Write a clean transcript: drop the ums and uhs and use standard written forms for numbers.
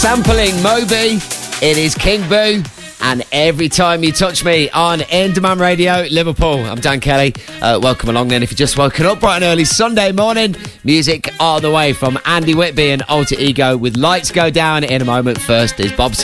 Sampling Moby, it is King Boo, and Every Time You Touch Me on In Demand Radio, Liverpool. I'm Dan Kelly. Welcome along then. If you've just woken up bright and early Sunday morning, music all the way from Andy Whitby and Alter Ego with Lights Go Down in a moment. First is Bob